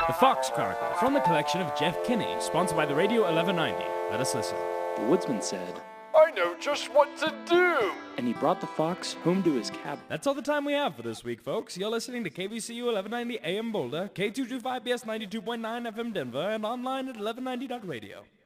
The Fox Chronicle, from the collection of Jeff Kinney, sponsored by the Radio 1190. Let us listen. The woodsman said, I know just what to do! and he brought the fox home to his cabin. That's all the time we have for this week, folks. You're listening to KVCU 1190 AM Boulder, K225BS 92.9 FM Denver, and online at 1190.radio.